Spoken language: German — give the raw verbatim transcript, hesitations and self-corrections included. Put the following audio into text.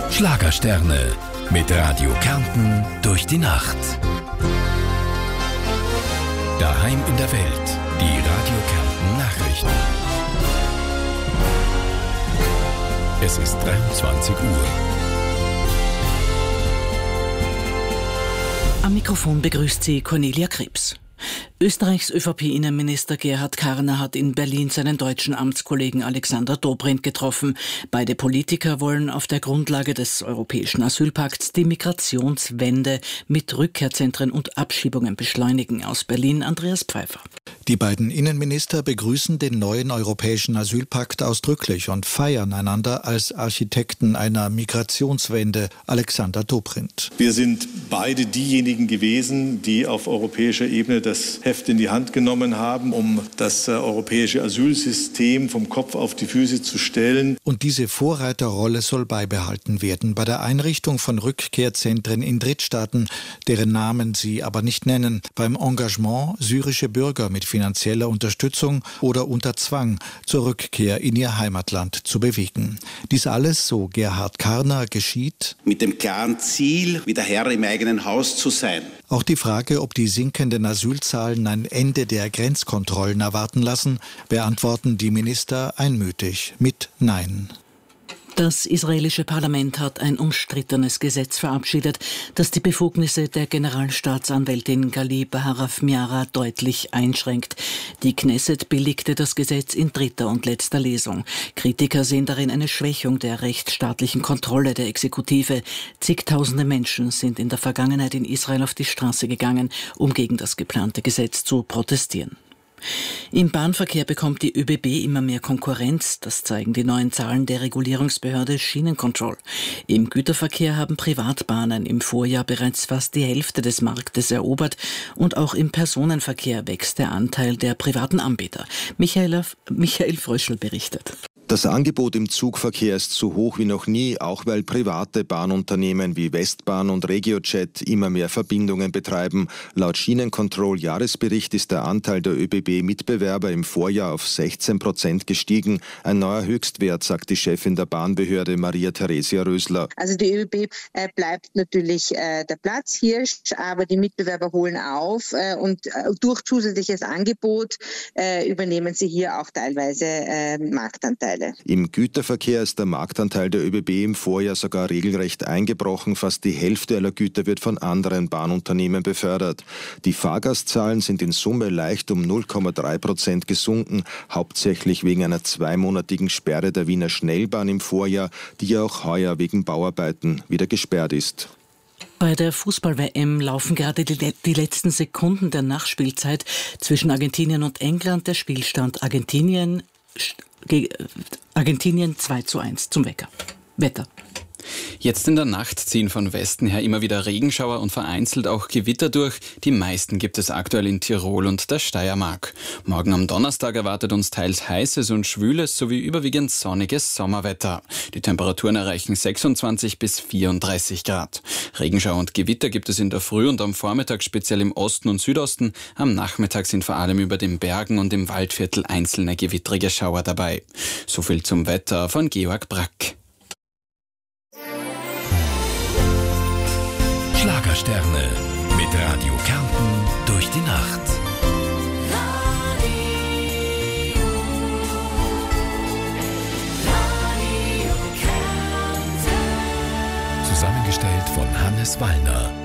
Schlagersterne mit Radio Kärnten durch die Nacht. Daheim in der Welt, die Radio Kärnten Nachrichten. Es ist dreiundzwanzig Uhr. Am Mikrofon begrüßt sie Cornelia Krebs. Österreichs ÖVP-Innenminister Gerhard Karner hat in Berlin seinen deutschen Amtskollegen Alexander Dobrindt getroffen. Beide Politiker wollen auf der Grundlage des Europäischen Asylpakts die Migrationswende mit Rückkehrzentren und Abschiebungen beschleunigen. Aus Berlin Andreas Pfeiffer. Die beiden Innenminister begrüßen den neuen Europäischen Asylpakt ausdrücklich und feiern einander als Architekten einer Migrationswende. Alexander Dobrindt. Wir sind beide diejenigen gewesen, die auf europäischer Ebene das Heft in die Hand genommen haben, um das äh, europäische Asylsystem vom Kopf auf die Füße zu stellen. Und diese Vorreiterrolle soll beibehalten werden bei der Einrichtung von Rückkehrzentren in Drittstaaten, deren Namen sie aber nicht nennen, beim Engagement, syrische Bürger mit finanzieller Unterstützung oder unter Zwang zur Rückkehr in ihr Heimatland zu bewegen. Dies alles, so Gerhard Karner, geschieht mit dem klaren Ziel, wieder Herr im eigenen Haus zu sein. Auch die Frage, ob die sinkenden Asylzahlen ein Ende der Grenzkontrollen erwarten lassen, beantworten die Minister einmütig mit Nein. Das israelische Parlament hat ein umstrittenes Gesetz verabschiedet, das die Befugnisse der Generalstaatsanwältin Gali Baharaf Miara deutlich einschränkt. Die Knesset billigte das Gesetz in dritter und letzter Lesung. Kritiker sehen darin eine Schwächung der rechtsstaatlichen Kontrolle der Exekutive. Zigtausende Menschen sind in der Vergangenheit in Israel auf die Straße gegangen, um gegen das geplante Gesetz zu protestieren. Im Bahnverkehr bekommt die ÖBB immer mehr Konkurrenz. Das zeigen die neuen Zahlen der Regulierungsbehörde Schienencontrol. Im Güterverkehr haben Privatbahnen im Vorjahr bereits fast die Hälfte des Marktes erobert. Und auch im Personenverkehr wächst der Anteil der privaten Anbieter. Michael, Michael Fröschl berichtet. Das Angebot im Zugverkehr ist so hoch wie noch nie, auch weil private Bahnunternehmen wie Westbahn und RegioJet immer mehr Verbindungen betreiben. Laut Schienencontrol-Jahresbericht ist der Anteil der ÖBB-Mitbewerber im Vorjahr auf sechzehn Prozent gestiegen. Ein neuer Höchstwert, sagt die Chefin der Bahnbehörde Maria Theresia Rösler. Also die ÖBB äh, bleibt natürlich äh, der Platzhirsch, aber die Mitbewerber holen auf äh, und äh, durch zusätzliches Angebot äh, übernehmen sie hier auch teilweise äh, Marktanteile. Im Güterverkehr ist der Marktanteil der ÖBB im Vorjahr sogar regelrecht eingebrochen. Fast die Hälfte aller Güter wird von anderen Bahnunternehmen befördert. Die Fahrgastzahlen sind in Summe leicht um null Komma drei Prozent gesunken, hauptsächlich wegen einer zweimonatigen Sperre der Wiener Schnellbahn im Vorjahr, die ja auch heuer wegen Bauarbeiten wieder gesperrt ist. Bei der Fußball-W M laufen gerade die, die letzten Sekunden der Nachspielzeit zwischen Argentinien und England. Der Spielstand Argentinien Argentinien zwei zu eins zum Wecker. Wetter. Jetzt in der Nacht ziehen von Westen her immer wieder Regenschauer und vereinzelt auch Gewitter durch. Die meisten gibt es aktuell in Tirol und der Steiermark. Morgen am Donnerstag erwartet uns teils heißes und schwüles sowie überwiegend sonniges Sommerwetter. Die Temperaturen erreichen sechsundzwanzig bis vierunddreißig Grad. Regenschauer und Gewitter gibt es in der Früh und am Vormittag speziell im Osten und Südosten. Am Nachmittag sind vor allem über den Bergen und im Waldviertel einzelne gewittrige Schauer dabei. So viel zum Wetter von Georg Brack. Schlagersterne mit Radio Kärnten durch die Nacht. Radio, Radio Kärnten. Zusammengestellt von Hannes Wallner.